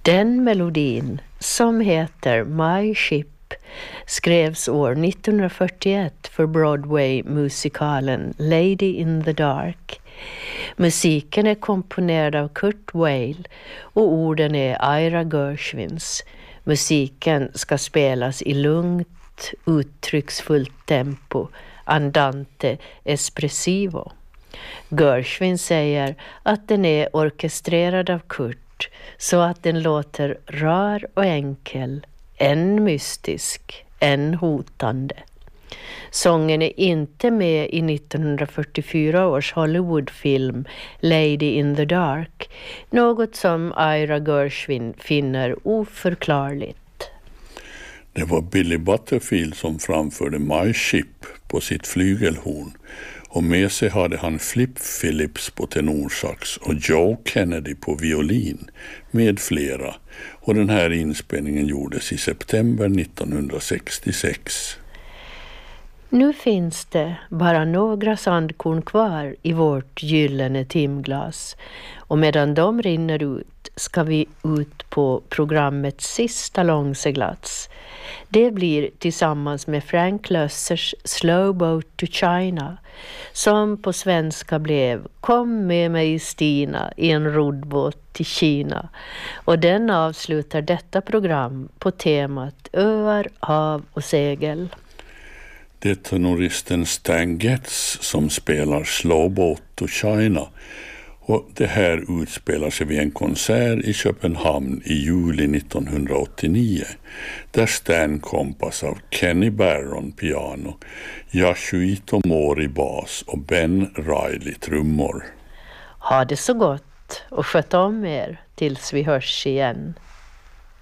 Den melodin, som heter My Ship, skrevs år 1941 för Broadway-musikalen Lady in the Dark. Musiken är komponerad av Kurt Weill och orden är Ira Gershwins. Musiken ska spelas i lugnt, uttrycksfullt tempo, andante espressivo. Gershwin säger att den är orkestrerad av Kurt så att den låter rar och enkel, än mystisk, än hotande. Sången är inte med i 1944 års Hollywoodfilm Lady in the Dark, något som Ira Gershwin finner oförklarligt. Det var Billy Butterfield som framförde My Ship på sitt flygelhorn, och med sig hade han Flip Phillips på tenorsax och Joe Kennedy på violin med flera, och den här inspelningen gjordes i september 1966. Nu finns det bara några sandkorn kvar i vårt gyllene timglas, och medan de rinner ut ska vi ut på programmets sista långseglats. Det blir tillsammans med Frank Lössers Slow Boat to China, som på svenska blev Kom med mig Stina i en roddbåt till Kina, och den avslutar detta program på temat öar, hav och segel. Det är tenoristen Stan Getz som spelar Slow Boat to China, och det här utspelar sig vid en konsert i Köpenhamn i juli 1989, där Stan kompas av Kenny Barron piano, Yasuhito Mori bas och Ben Riley trummor. Ha det så gott och sköt om er tills vi hörs igen.